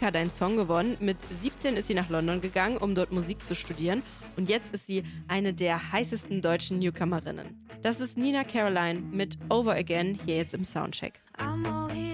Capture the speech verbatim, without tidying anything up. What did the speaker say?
Amerika deinen Song gewonnen. Mit siebzehn ist sie nach London gegangen, um dort Musik zu studieren. Und jetzt ist sie eine der heißesten deutschen Newcomerinnen. Das ist Nina Caroline mit Over Again, hier jetzt im Soundcheck.